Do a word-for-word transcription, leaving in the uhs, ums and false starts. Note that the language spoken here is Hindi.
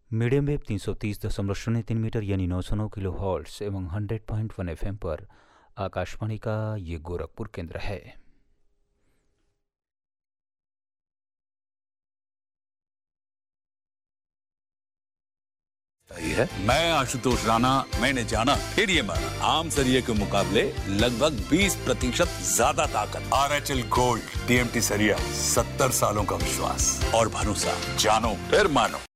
मीडियम वेव तीन सौ तीस दशमलव शून्य तीन मीटर यानी नौ सौ नौ किलो हॉल्ट्स एवं सौ पॉइंट वन एफएम पर आकाशवाणी का ये गोरखपुर केंद्र है। है मैं आशुतोष राणा, मैंने जाना फिर ये माना, आम सरिये के मुकाबले लगभग बीस प्रतिशत ज्यादा ताकत। R H L gold TMT सरिया, सत्तर सालों का विश्वास और भरोसा, जानो फिर मानो।